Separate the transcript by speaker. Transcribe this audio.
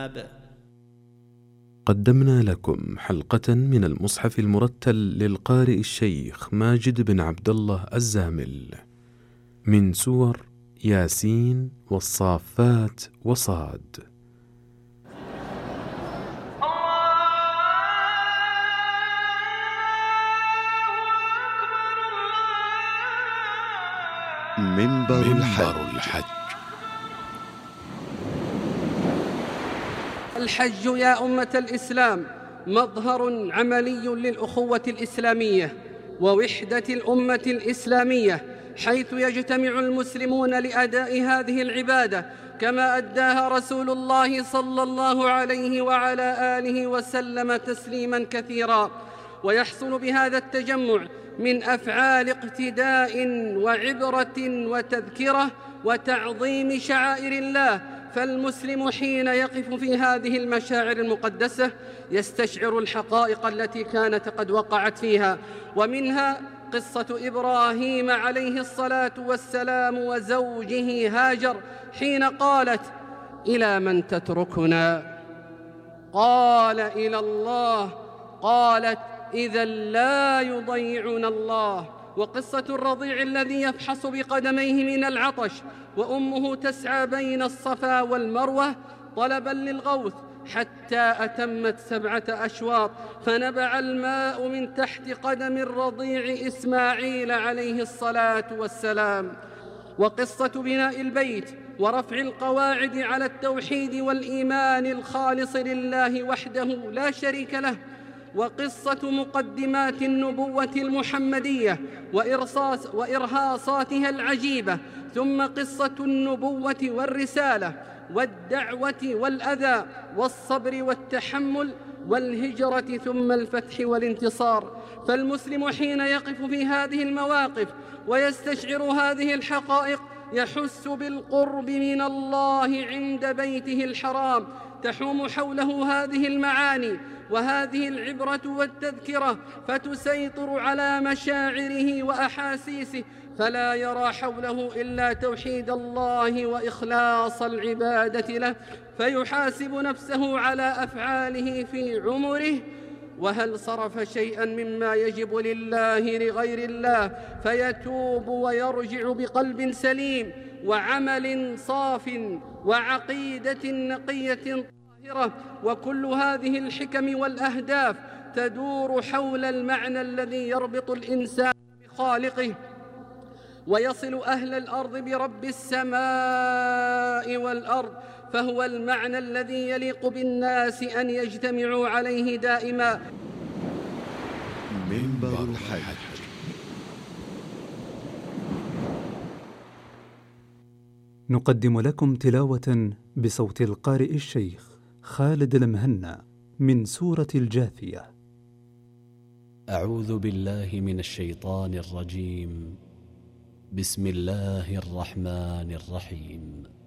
Speaker 1: قدمنا لكم حلقة من المصحف المرتل للقارئ الشيخ ماجد بن عبد الله الزامل من سور ياسين والصافات وصاد.
Speaker 2: منبر الحج.
Speaker 3: الحج يا أمة الإسلام مظهر عملي للأخوة الإسلامية ووحدة الأمة الإسلامية، حيث يجتمع المسلمون لأداء هذه العبادة كما أداها رسول الله صلى الله عليه وعلى آله وسلم تسليما كثيرا. ويحصل بهذا التجمع من أفعال اقتداء وعبرة وتذكرة وتعظيم شعائر الله، فالمسلم حين يقف في هذه المشاعر المقدسة يستشعر الحقائق التي كانت قد وقعت فيها، ومنها قصة إبراهيم عليه الصلاة والسلام وزوجه هاجر حين قالت: إلى من تتركنا؟ قال: إلى الله. قالت: إذا لا يضيعنا الله. وقصة الرضيع الذي يفحص بقدميه من العطش وأمه تسعى بين الصفا والمروة طلبا للغوث حتى أتمت 7 أشواط فنبع الماء من تحت قدم الرضيع إسماعيل عليه الصلاة والسلام. وقصة بناء البيت ورفع القواعد على التوحيد والإيمان الخالص لله وحده لا شريك له. وقصة مقدمات النبوة المحمدية وإرهاصاتها العجيبة، ثم قصة النبوة والرسالة والدعوة والأذى والصبر والتحمل والهجرة ثم الفتح والانتصار. فالمسلم حين يقف في هذه المواقف ويستشعر هذه الحقائق يحس بالقرب من الله عند بيته الحرام، تحوم حوله هذه المعاني وهذه العبرة والتذكرة فتسيطر على مشاعره وأحاسيسه، فلا يرى حوله إلا توحيد الله وإخلاص العبادة له، فيحاسب نفسه على أفعاله في عمره، وهل صرف شيئا مما يجب لله لغير الله، فيتوب ويرجع بقلب سليم وعمل صاف وعقيدة نقية طاهرة. وكل هذه الحكم والأهداف تدور حول المعنى الذي يربط الإنسان بخالقه ويصل أهل الأرض برب السماء والأرض، فهو المعنى الذي يليق بالناس أن يجتمعوا عليه دائما.
Speaker 2: منبر الحج.
Speaker 4: نقدم لكم تلاوة بصوت القارئ الشيخ خالد المهنا من سورة الجاثية.
Speaker 5: أعوذ بالله من الشيطان الرجيم. بسم الله الرحمن الرحيم.